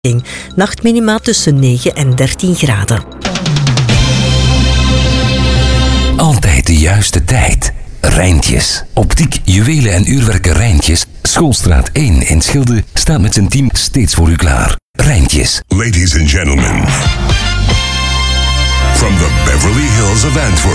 Nachtminima tussen 9 en 13 graden. Altijd de juiste tijd. Rijntjes. Optiek, juwelen en uurwerken Rijntjes. Schoolstraat 1 in Schilde staat met zijn team steeds voor u klaar. Rijntjes. Ladies and gentlemen, from the Beverly Hills of Antwerp.